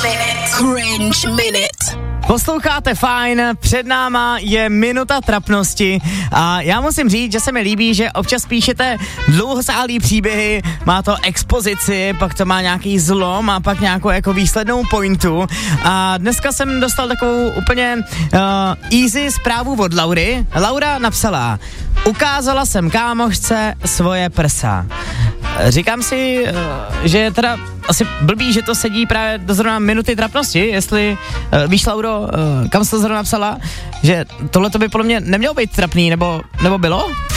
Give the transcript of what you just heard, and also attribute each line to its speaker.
Speaker 1: Cringe Minute.
Speaker 2: Posloucháte fajn, před náma je minuta trapnosti a já musím říct, že se mi líbí, že občas píšete dlouhosáhlý příběhy, má to expozici, pak to má nějaký zlom a pak nějakou jako výslednou pointu a dneska jsem dostal takovou úplně easy zprávu od Laury. Laura napsala: ukázala jsem kámošce svoje prsa. Říkám si, že je teda asi blbý, že to sedí právě do zrovna minuty trapnosti, jestli víš, Lauro, kam jsi to zrovna napsala, že tohle to by podle mě nemělo být trapný, nebo bylo?